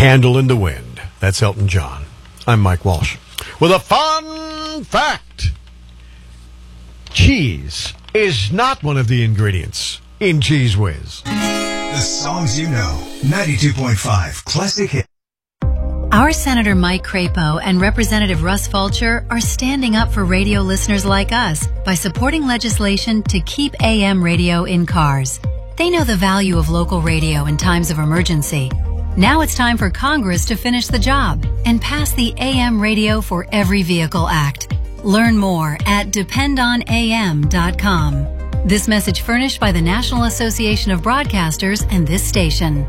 Candle in the Wind. That's Elton John. I'm Mike Walsh. With a fun fact. Cheese is not one of the ingredients in Cheese Whiz. The songs you know. 92.5 Classic Hit. Our Senator Mike Crapo and Representative Russ Fulcher are standing up for radio listeners like us by supporting legislation to keep AM radio in cars. They know the value of local radio in times of emergency. Now it's time for Congress to finish the job and pass the AM Radio for Every Vehicle Act. Learn more at dependonam.com. This message furnished by the National Association of Broadcasters and this station.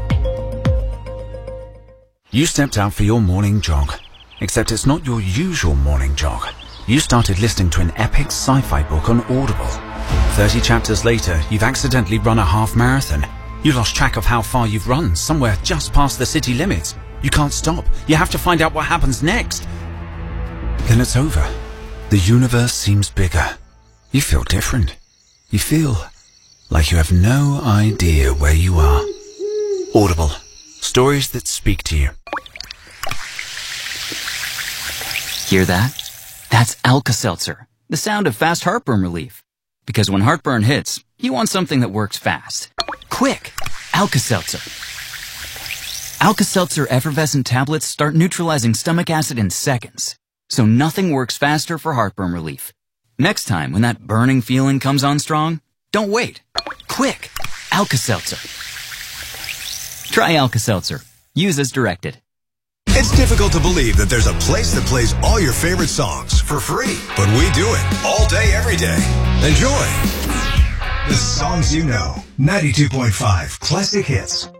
You stepped out for your morning jog, except it's not your usual morning jog. You started listening to an epic sci-fi book on Audible. 30 chapters later, you've accidentally run a half marathon. You lost track of how far you've run, somewhere just past the city limits. You can't stop. You have to find out what happens next. Then it's over. The universe seems bigger. You feel different. You feel like you have no idea where you are. Audible. Stories that speak to you. Hear that? That's Alka-Seltzer, the sound of fast heartburn relief. Because when heartburn hits, you want something that works fast. Quick! Alka-Seltzer. Alka-Seltzer effervescent tablets start neutralizing stomach acid in seconds. So nothing works faster for heartburn relief. Next time when that burning feeling comes on strong, don't wait. Quick! Alka-Seltzer. Try Alka-Seltzer. Use as directed. It's difficult to believe that there's a place that plays all your favorite songs for free. But we do it all day, every day. Enjoy. The songs you know. 92.5 Classic Hits.